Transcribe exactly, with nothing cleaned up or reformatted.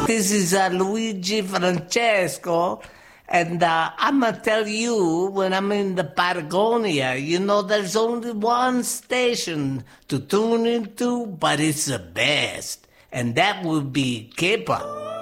This is uh, Luigi Francesco, and uh, I'm going to tell you, when I'm in the Patagonia, you know, there's only one station to tune into, but it's the best, and that would be Kepa.